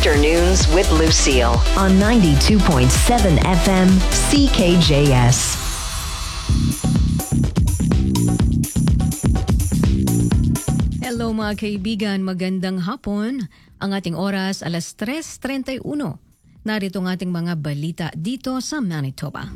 Afternoons with Lucille on 92.7 FM CKJS. Hello mga kaibigan, magandang hapon. Ang ating oras, alas 3:31. Narito ang ating mga balita dito sa Manitoba.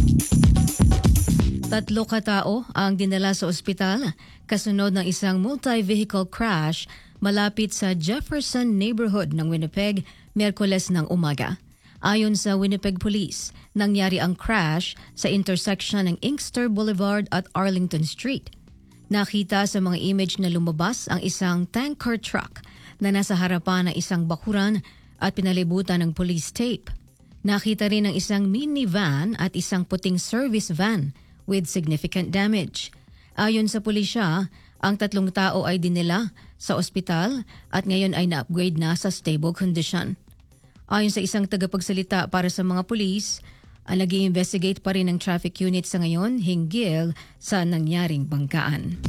3 katao ang dinala sa ospital kasunod ng isang multi-vehicle crash malapit sa Jefferson neighborhood ng Winnipeg, Miyerkules ng umaga. Ayon sa Winnipeg Police, nangyari ang crash sa intersection ng Inkster Boulevard at Arlington Street. Nakita sa mga image na lumabas ang isang tanker truck na nasa harapan ng isang bakuran at pinalibutan ng police tape. Nakita rin ang isang minivan at isang puting service van with significant damage. Ayon sa pulisya, ang 3 tao ay dinala sa ospital at ngayon ay na-upgrade na sa stable condition. Ayon sa isang tagapagsalita para sa mga pulis, nag-i-investigate pa rin ng traffic unit sa ngayon hinggil sa nangyaring banggaan.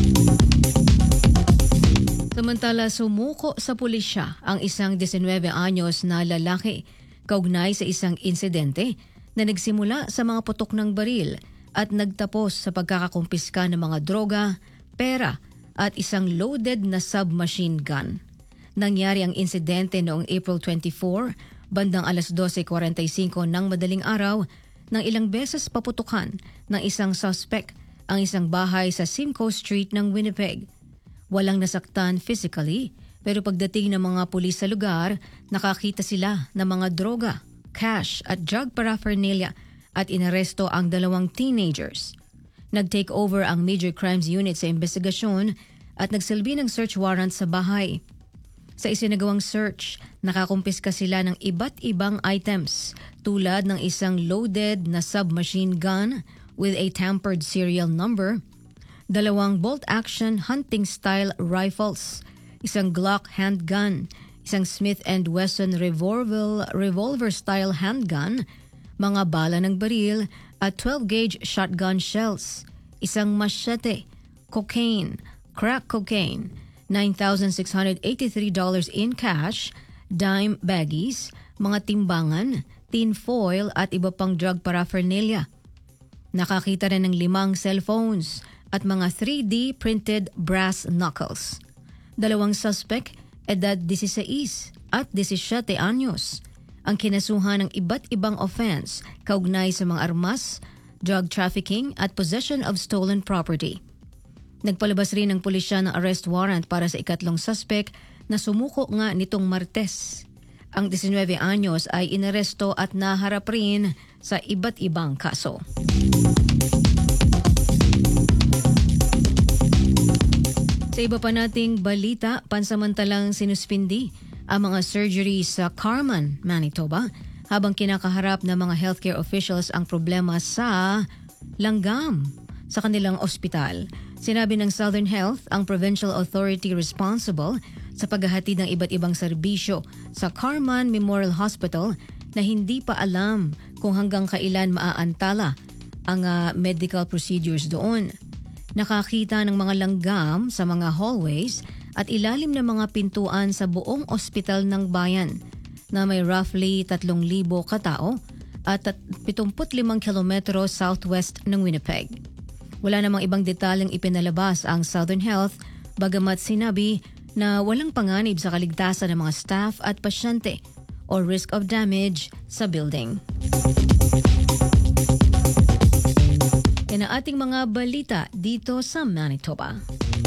Samantala, sumuko sa pulisya ang isang 19 anyos na lalaki kaugnay sa isang insidente na nagsimula sa mga putok ng baril at nagtapos sa pagkakakumpiska ng mga droga, pera at isang loaded na submachine gun. Nangyari ang insidente noong April 24, bandang alas 12:45 ng madaling araw nang ilang beses paputukan ng isang suspect ang isang bahay sa Simcoe Street ng Winnipeg. Walang nasaktan physically, pero pagdating ng mga pulis sa lugar, nakakita sila ng mga droga, cash at drug paraphernalia at inaresto ang 2 teenagers. Nag-take over ang Major Crimes Unit sa investigasyon at nagsilbi ng search warrant sa bahay. Sa isinagawang search, nakakumpiska sila ng iba't ibang items tulad ng isang loaded na submachine gun with a tampered serial number, 2 bolt-action hunting-style rifles, isang Glock handgun, isang Smith & Wesson revolver-style handgun, mga bala ng baril at 12-gauge shotgun shells, isang machete, cocaine, crack cocaine, $9,683 in cash, dime baggies, mga timbangan, tin foil at iba pang drug paraphernalia. Nakakita rin ng 5 cellphones at mga 3D printed brass knuckles. 2 suspect, edad 16 at 17 anyos. Ang kinasuhan ng iba't ibang offense kaugnay sa mga armas, drug trafficking at possession of stolen property. Nagpalabas rin ng pulisya ng arrest warrant para sa 3 suspect na sumuko nga nitong Martes. Ang 19 anyos ay inaresto at naharap rin sa iba't ibang kaso. Sa iba pa nating balita, pansamantalang sinuspindi ang mga surgeries sa Carman, Manitoba, habang kinakaharap ng mga healthcare officials ang problema sa langgam sa kanilang ospital. Sinabi ng Southern Health, ang provincial authority responsible sa paghahatid ng iba't ibang serbisyo sa Carman Memorial Hospital, na hindi pa alam kung hanggang kailan maaantala ang medical procedures doon. Nakakita ng mga langgam sa mga hallways at ilalim ng mga pintuan sa buong ospital ng bayan na may roughly 3,000 katao at 75 kilometro southwest ng Winnipeg. Wala namang ibang detalyeng ipinalabas ang Southern Health, bagamat sinabi na walang panganib sa kaligtasan ng mga staff at pasyente o risk of damage sa building. Yan ang ating mga balita dito sa Manitoba.